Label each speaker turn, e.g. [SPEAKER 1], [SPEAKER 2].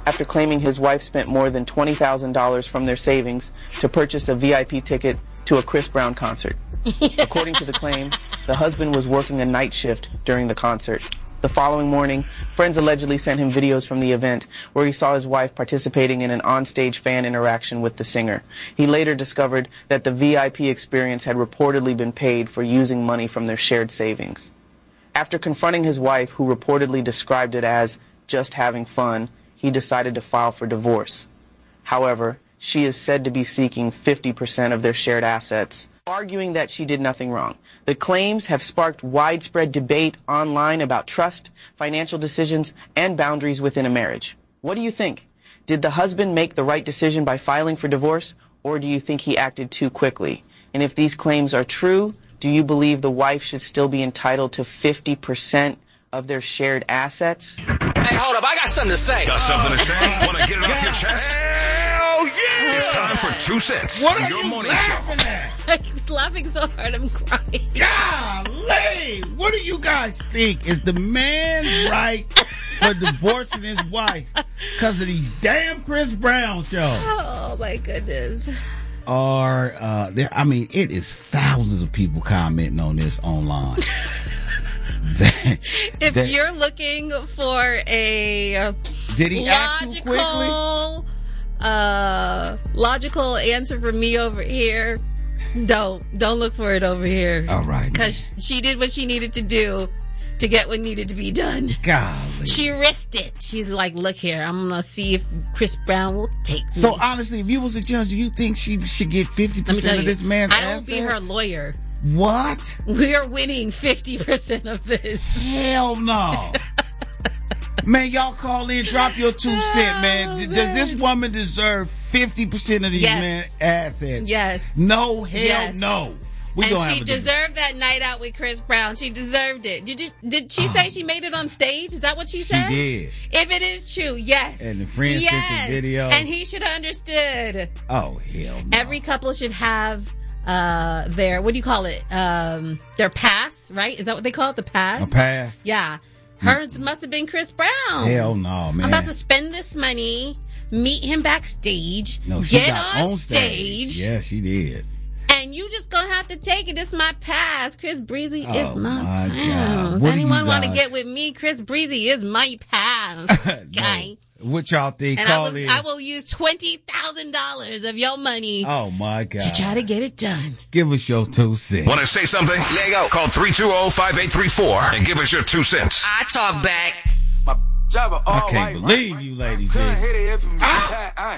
[SPEAKER 1] after claiming his wife spent more than $20,000 from their savings to purchase a VIP ticket to a Chris Brown concert. According to the claim, the husband was working a night shift during the concert. The following morning, friends allegedly sent him videos from the event where he saw his wife participating in an onstage fan interaction with the singer. He later discovered that the VIP experience had reportedly been paid for using money from their shared savings. After confronting his wife, who reportedly described it as just having fun, he decided to file for divorce. However, she is said to be seeking 50% of their shared assets, arguing that she did nothing wrong. The claims have sparked widespread debate online about trust, financial decisions, and boundaries within a marriage. What do you think? Did the husband make the right decision by filing for divorce, or do you think he acted too quickly? And if these claims are true, do you believe the wife should still be entitled to 50% of their shared assets?
[SPEAKER 2] Hey, hold up, I got something to say.
[SPEAKER 3] Got something to say? Want to get it off your chest?
[SPEAKER 4] Hell yeah!
[SPEAKER 3] It's time for 2 Cents.
[SPEAKER 4] What are
[SPEAKER 3] your
[SPEAKER 4] you
[SPEAKER 3] morning
[SPEAKER 4] laughing
[SPEAKER 3] show.
[SPEAKER 4] at?
[SPEAKER 5] I was laughing so hard I'm crying.
[SPEAKER 4] Golly! What do you guys think? Is the man right for divorcing his wife because of these damn Chris Brown shows?
[SPEAKER 5] Oh, my goodness.
[SPEAKER 4] It is thousands of people commenting on this online.
[SPEAKER 5] If you're looking for a
[SPEAKER 4] did he act too quickly?
[SPEAKER 5] Logical answer from me over here, don't look for it over here.
[SPEAKER 4] All right.
[SPEAKER 5] Because she did what she needed to do to get what needed to be done.
[SPEAKER 4] Golly.
[SPEAKER 5] She risked it. She's like, look here, I'm going to see if Chris Brown will take me.
[SPEAKER 4] So honestly, if you was a judge, do you think she should get 50% of this man's assets?
[SPEAKER 5] I will be her lawyer.
[SPEAKER 4] What?
[SPEAKER 5] We are winning 50% of this.
[SPEAKER 4] Hell no. Man, y'all call in, drop your 2 cents, man. Does this woman deserve 50% of these men's assets?
[SPEAKER 5] Yes.
[SPEAKER 4] No, hell no.
[SPEAKER 5] And she deserved that night out with Chris Brown. She deserved it. Did she say she made it on stage? Is that what she said?
[SPEAKER 4] She did.
[SPEAKER 5] If it is true, yes.
[SPEAKER 4] And the friend sent the video.
[SPEAKER 5] And he should have understood.
[SPEAKER 4] Oh, hell no.
[SPEAKER 5] Every couple should have their, what do you call it? Their pass, right? Is that what they call it? The pass?
[SPEAKER 4] A pass?
[SPEAKER 5] Yeah. Hers must have been Chris Brown.
[SPEAKER 4] Hell no, man.
[SPEAKER 5] I'm about to spend this money, meet him backstage,
[SPEAKER 4] no, she
[SPEAKER 5] get
[SPEAKER 4] got
[SPEAKER 5] on stage.
[SPEAKER 4] Yeah, she did.
[SPEAKER 5] And you just gonna have to take it. It's my pass. Chris Breezy is my pass.
[SPEAKER 4] What
[SPEAKER 5] anyone want to get with me? Chris Breezy is my pass. Guy.
[SPEAKER 4] What y'all think?
[SPEAKER 5] And I will use $20,000 of your money.
[SPEAKER 4] Oh my God.
[SPEAKER 5] To try to get it done.
[SPEAKER 4] Give us your 2 cents.
[SPEAKER 3] Want to say something?
[SPEAKER 2] There you go.
[SPEAKER 3] Call 320-5834 and give us your 2 cents.
[SPEAKER 2] I talk back.
[SPEAKER 4] I can't believe you, ladies.